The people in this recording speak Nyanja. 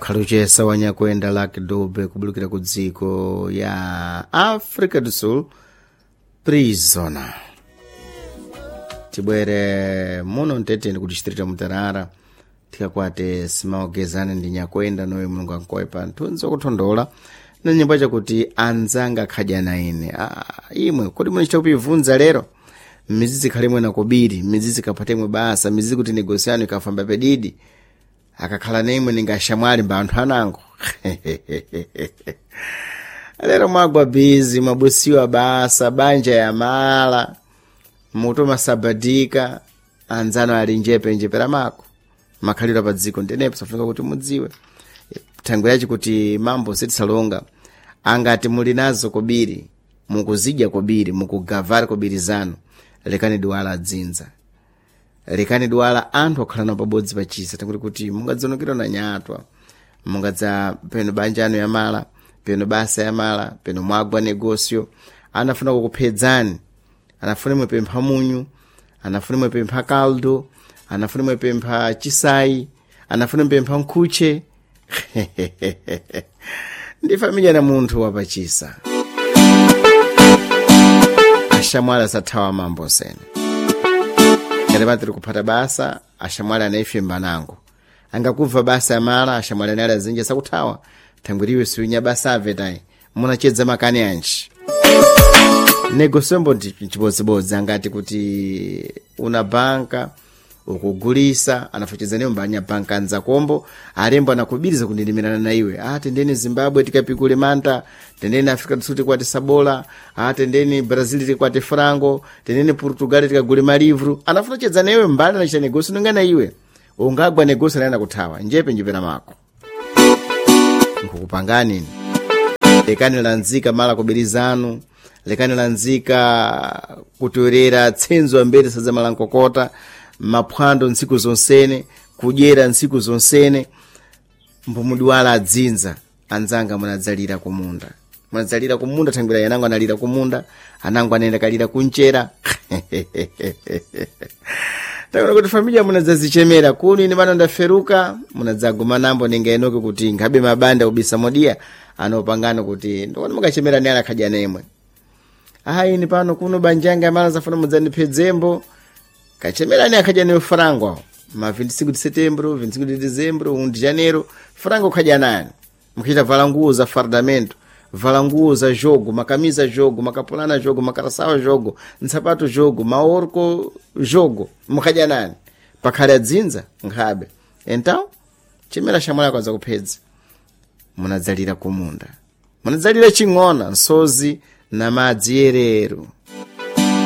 khaluchesa wanyakwenda Lucky Dube kubulukira ku dziko ya Africa do Sul Prisoner. Tibwere muno mteteni kuti chitirita mutarara tikakwate simaogezane ndi nyakwenda noyo mulungu ankoye pa nthunzi okuthondola na nyimbo chakuti anzanga khadya na ine. Imwe kodi munachita kupivunza lero mizizi khalimwe na kobiri mizizi kapatemwe basa mizizi kuti negosiano ikafamba pedidi akakhala nemwe ningashamwali mba anthu anango. Lero mwagwa bizi mabusiwa basa banja ya mala mutoma sabadika anzano ali njepera mako makhalira pa dziko ndenepo safunika kuti mudziwe tango yachi kuti mambo sitisalonga angati muli nazo kobiri mukuzidya kobiri mukugavala kobiri zanu lekani duwala adzinza lekani duwala anthu okhalana pabodzi pachisa tanguti kuti mungadzonokera na nyatwa mungadza peno banja anu yamala peno basa yamala peno mwagwa negosio anafuna kukuphedzani anafuna mwepempha munyu anafuna mwepempha kaldo anafuna mwepempha chisai anafuna mwepempha nkhuche. Ndi familia na munthu wapachisa ashamwala sathawa mambo sene kalebatiri kuphata basa ashamwala anaifemba nango angakuva basa yamala ashamwala nali azinja sakuthawa thangwiriwe siwinya basa avetai munachedza makani anji negosombo ndichibodzibodzi angati kuti una banka ukugulisa anafacheza nayo mbanya banka anza kombo alembo anakubiriza kundilimirana na iwe tendeni Zimbabwe tikapikule manta tendeni Africa do Sul tikwate sabola tendeni Brazil tikwate frango tendeni Portugal tikagule malivru anafuna chedza nayo mbali na chita negosi nongana iwe ungagwa negosi naenda kuthawa njepe njipena mako nkukupangani lekani lanzika mala kubirizanu lekani lanzika kutorera tsenzo ambere saza malankokota maphwando nsiku zonsene kudyera nsiku zonsene mbumudiwala adzinza anzanga munadzalira kumunda munadzalira kumunda thangwira yanango analira kumunda anango anaenda kalira kunchera. Takona kuti familia munadzazichemera kuno ine bana ndaferuka munadzaguma nambo ninga enoke kuti ngabe mabanda ubisa modia anopangana kuti ndokona mukachemera ni ala khadya nemwe. Ini pano kuno banjanga mala zafuna mudzandiphedzembo kachemera ni akhadya ne frango ma 25 de setembro 25 de dezembro 1 de janeiro frango khadya nani mukita vala nguo za fardamento vala nguo za jogo makamiza jogo makapulana jogo makarasawa jogo nsapato jogo maorko jogo mukhadya nani pakhali adzinza nkhabe então chemera shamwala kwaza kuphedza munadzalira kumunda munadzalira ching'ona nsozi na madzi yerero